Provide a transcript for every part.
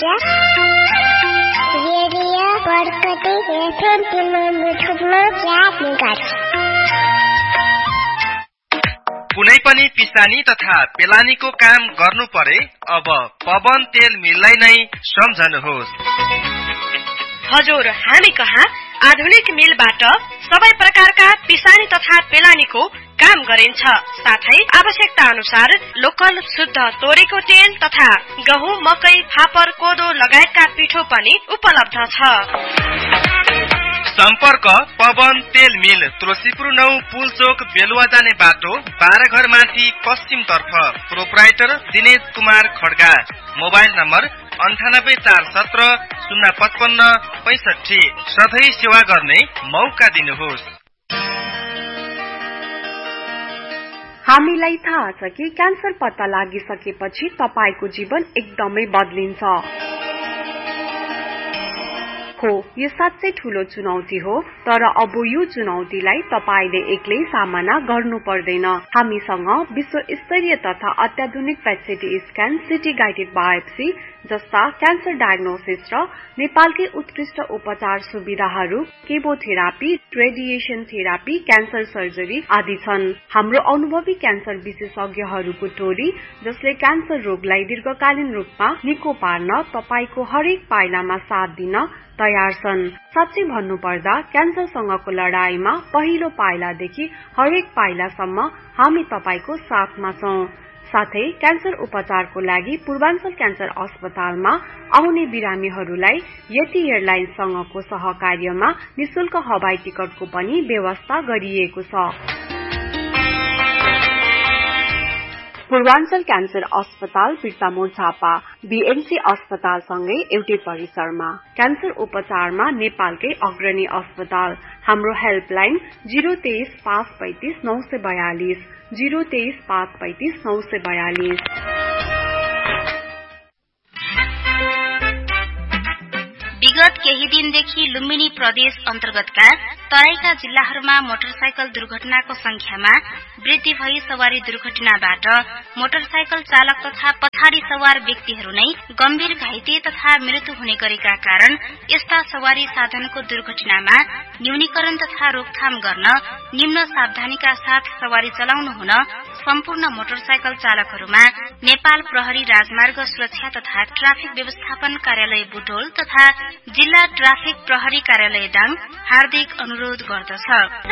हुनुहुन्छ radio पर्पति FM तिमोथुमा याद गर्छ। कुनै पनि पिसानी तथा पेलानीको काम गर्नु परे अब पवन तेल मिललाई नै सम्झनुहोस्। हजुर, हामी कहाँ आधुनिक मिलबाट सबै प्रकारका पिसानी तथा पेलानीको काम गरिन्छ। साथै आवश्यकता अनुसार लोकल शुद्ध तोरीको तेल तथा गहुँ, मकै, फापर, कोदो लगायतका पिठो पनि उपलब्ध छ। सम्पर्क पवन तेल मिल, तुलसीपुर 9 पुलचोक बेलुवा जाने बाटो 12 घर माथि पश्चिम तर्फ। Proprietor Dinesh Kumar Kharga. Mobile number 984170 055 65। सधैँ सेवा गर्ने मौका दिनुहोस्। हामीलाई थाहा छ कि क्यान्सर पत्ता लागिसकेपछि तपाईको जीवन एकदमै बदलिन्छ। हो, यो साँच्चै ठूलो चुनौती हो, तर अब यो चुनौतीलाई तपाईले एक्लै सामना गर्नु पर्दैन। हामीसँग विश्व स्तरीय तथा अत्याधुनिक पेट स्क्यान, सिटी गाइडेड बायोप्सी जस्ता क्यान्सर डायग्नोसिस र नेपालकै उत्कृष्ट उपचार सुविधाहरू, chemotherapy, radiation therapy, cancer surgery आदि छन्। हाम्रो अनुभवी क्यान्सर विशेषज्ञहरूको टोली जसले क्यान्सर रोगलाई दीर्घकालीन रूपमा निको पार्न तपाईको हरेक पाइलामा साथ दिन तयार छन्। साँच्चै भन्नुपर्दा क्यान्सरसँगको लडाईमा पहिलो पाइलादेखि हरेक पाइलासम्म हामी तपाईको साथमा छौं। साथै क्यान्सर उपचारको लागि पूर्वाञ्चल क्यान्सर अस्पतालमा आउने बिरामीहरूलाई यति एयरलाइन्ससँगको सहकार्यमा निशुल्क हवाई टिकटको पनि व्यवस्था गरिएको छ। पूर्वाञ्चल क्यान्सर अस्पताल बिर्तामोड झापा बीएमसी अस्पतालसँगै एउटै परिसरमा। क्यान्सर उपचारमा नेपालकै अग्रणी अस्पताल। हाम्रो हेल्पलाइन 023 535 942 023 535 942। विगत केही दिनदेखि लुम्बिनी प्रदेश अन्तर्गतका तराईका जिल्लाहरूमा मोटरसाइकल दुर्घटनाको संख्यामा वृद्धि भई सवारी दुर्घटनाबाट मोटरसाइकल चालक तथा पछाडि सवार व्यक्तिहरू नै गम्भीर घाइते तथा मृत्यु हुने गरेका कारण यस्ता सवारी साधनको दुर्घटनामा न्यूनीकरण तथा रोकथाम गर्न निम्न सावधानीका साथ सवारी चलाउनु हुन सम्पूर्ण मोटरसाइकल चालकहरूमा नेपाल प्रहरी राजमार्ग सुरक्षा तथा ट्राफिक व्यवस्थापन कार्यालय बुटोल तथा जिल्ला ट्राफिक प्रहरी कार्यालय दाङ हार्दिक अनुरोध गर्दछ।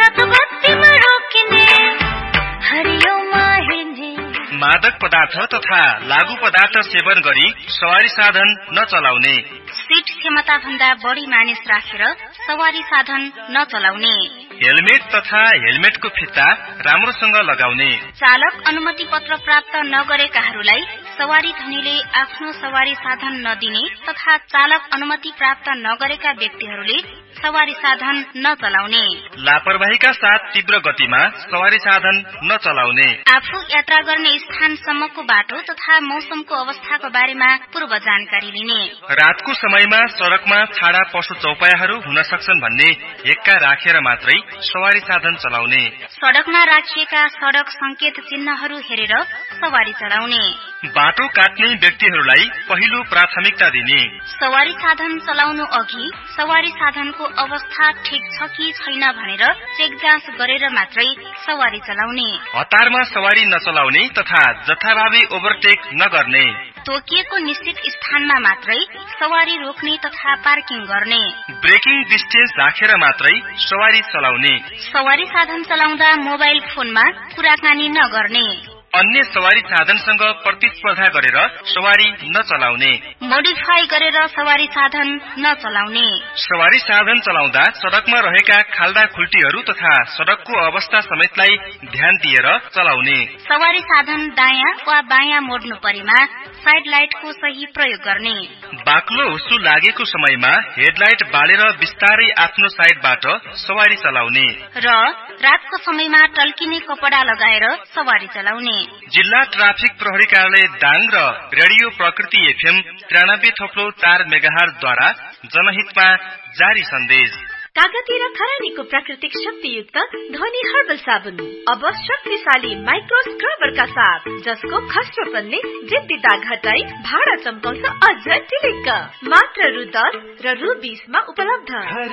मादक पदार्थ तथा लागू पदार्थ सेवन गरी सवारी साधन नचलाउने। सीट क्षमता भन्दा बढ़ी मानिस राखेर सवारी साधन नचलाउने। हेलमेट तथा हेलमेटको फिता राम्रोसँग लगाउने। चालक अनुमति पत्र प्राप्त नगरेकाहरूलाई सवारी धनीले आफ्नो सवारी साधन नदिने तथा चालक अनुमति प्राप्त नगरेका व्यक्तिहरूले सवारी साधन नचलाउने। लापरवाहीका साथ तीव्र गतिमा सवारी साधन नचलाउने। आफू यात्रा गर्ने स्थानसम्मको बाटो तथा मौसमको अवस्थाको बारेमा पूर्व जानकारी लिने। रातको समयमा सड़कमा छाडा पशु चौपायाहरू हुन सक्छन् भन्ने हेक्का राखेर मात्रै सवारी साधन चलाउने। सड़कमा राखिएका सड़क संकेत चिन्हहरू हेरेर सवारी चलाउने। बाटो काट्ने व्यक्तिहरूलाई पहिलो प्राथमिकता दिने। सवारी साधन चलाउनु अघि सवारी साधनको अवस्था ठिक छ कि छैन भनेर चेक जाँच गरेर मात्रै सवारी चलाउने। हतारमा सवारी नचलाउने तथा जथाभावी ओभरटेक नगर्ने। तोकिएको निश्चित स्थानमा मात्रै सवारी रोक्ने तथा पार्किङ गर्ने। ब्रेकिङ डिस्टेन्स राखेर मात्रै सवारी चलाउने। सवारी साधन चलाउँदा मोबाइल फोनमा कुराकानी नगर्ने। अन्य सवारी साधनसँग प्रतिस्पर्धा गरेर सवारी नचलाउने। मोडिफाई गरेर सवारी साधन नचलाउने। सवारी साधन चलाउँदा सड़कमा रहेका खाल्डा खुल्टीहरू तथा सड़कको अवस्था समेतलाई ध्यान दिएर चलाउने। सवारी साधन दायाँ वा बायाँ मोड्नु परेमा साइड लाइटको सही प्रयोग गर्ने। बाक्लो हुस्सु लागेको समयमा हेडलाइट बालेर बिस्तारै आफ्नो साइडबाट सवारी चलाउने। र रातको समयमा टल्किने कपडा लगाएर सवारी चलाउने। जिल्ला ट्राफिक प्रहरी कार्यालय दाङ र रेडियो प्रकृति एफएम 93.4 मेगाहर्ज द्वारा जनहितमा जारी सन्देश। कागती र खरानीको प्राकृतिक शक्तियुक्त धनी हर्बल साबुन अब शक्तिशाली माइक्रो स्क्रबरका साथ, जसको खस्रोपनले जिद्दी दाग हटाई भाडा चम्काउँछ अझ टिलिक्क। मात्र रु 10 र रु 20 मा उपलब्ध।